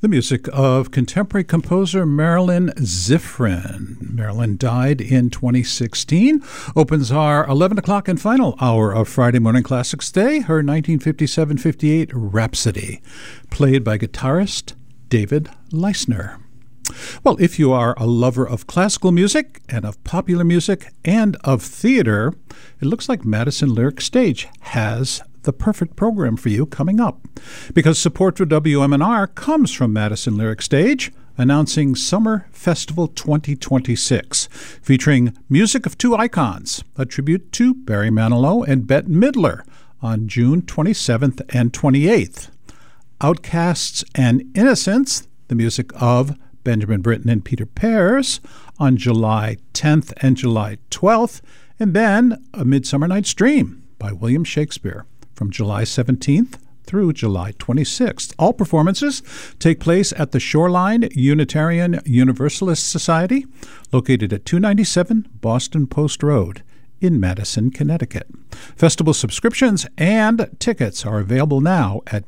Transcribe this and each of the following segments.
The music of contemporary composer Marilyn Zifrin. Marilyn died in 2016. Opens our 11 o'clock and final hour of Friday Morning Classics Day, her 1957-58 Rhapsody, played by guitarist David Leisner. Well, if you are a lover of classical music and of popular music and of theater, it looks like Madison Lyric Stage has the perfect program for you coming up, because support for WMNR comes from Madison Lyric Stage, announcing Summer Festival 2026, featuring Music of Two Icons, a tribute to Barry Manilow and Bette Midler on June 27th and 28th. Outcasts and Innocents, the music of Benjamin Britten and Peter Pears, on July 10th and July 12th, and then A Midsummer Night's Dream by William Shakespeare, from July 17th through July 26th. All performances take place at the Shoreline Unitarian Universalist Society, located at 297 Boston Post Road in Madison, Connecticut. Festival subscriptions and tickets are available now at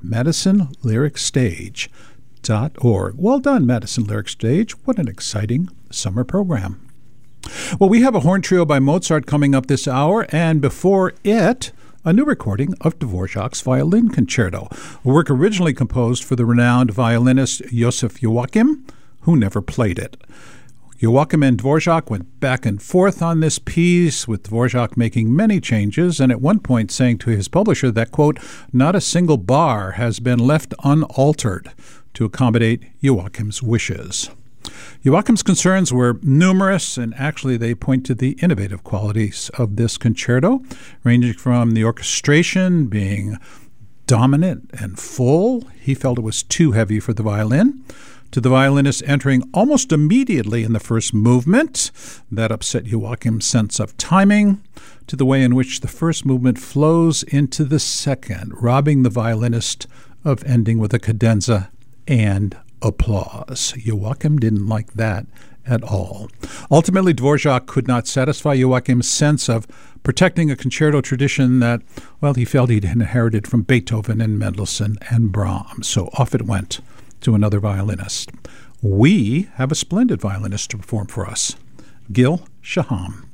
madisonlyricstage.org. Well done, Madison Lyric Stage. What an exciting summer program. Well, we have a horn trio by Mozart coming up this hour, and before it, a new recording of Dvorak's Violin Concerto, a work originally composed for the renowned violinist Joseph Joachim, who never played it. Joachim and Dvorak went back and forth on this piece, with Dvorak making many changes and at one point saying to his publisher that, quote, not a single bar has been left unaltered to accommodate Joachim's wishes. Joachim's concerns were numerous, and actually they point to the innovative qualities of this concerto, ranging from the orchestration being dominant and full. He felt it was too heavy for the violin, to the violinist entering almost immediately in the first movement. That upset Joachim's sense of timing, to the way in which the first movement flows into the second, robbing the violinist of ending with a cadenza and applause. Joachim didn't like that at all. Ultimately, Dvorak could not satisfy Joachim's sense of protecting a concerto tradition that, well, he felt he'd inherited from Beethoven and Mendelssohn and Brahms. So off it went to another violinist. We have a splendid violinist to perform for us, Gil Shaham.